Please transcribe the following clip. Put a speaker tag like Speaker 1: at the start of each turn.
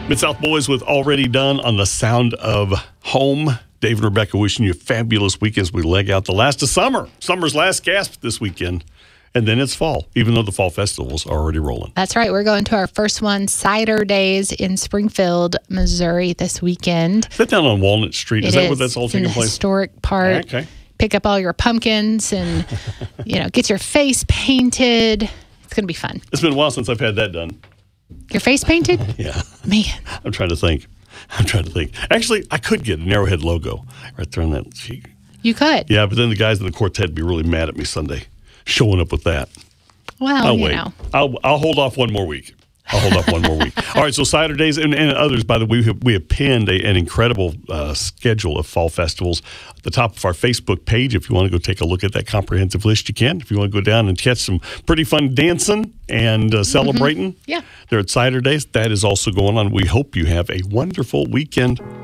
Speaker 1: Mid-South Boys with Already Done on the Sound of Home. Dave and Rebecca wishing you a fabulous week as we leg out the last of summer. Summer's last gasp this weekend. And then it's fall, even though the fall festival's already rolling.
Speaker 2: That's right. We're going to our first one, Cider Days in Springfield, Missouri this weekend.
Speaker 1: Is that down on Walnut Street? Is that where that's all
Speaker 2: it's
Speaker 1: taking
Speaker 2: in the
Speaker 1: place?
Speaker 2: Historic part.
Speaker 1: Okay.
Speaker 2: Pick up all your pumpkins and, get your face painted. It's going to be fun.
Speaker 1: It's been a while since I've had that done.
Speaker 2: Your face painted?
Speaker 1: Yeah.
Speaker 2: Man.
Speaker 1: I'm trying to think. Actually, I could get an Arrowhead logo right there on that cheek.
Speaker 2: You could.
Speaker 1: Yeah, but then the guys in the quartet would be really mad at me Sunday showing up with that.
Speaker 2: Well,
Speaker 1: I'll wait. I'll hold off one more week. All right, so Cider Days and others, by the way, we have pinned an incredible schedule of fall festivals at the top of our Facebook page. If you want to go take a look at that comprehensive list, you can. If you want to go down and catch some pretty fun dancing and celebrating
Speaker 2: Yeah.
Speaker 1: there at Cider Days, that is also going on. We hope you have a wonderful weekend.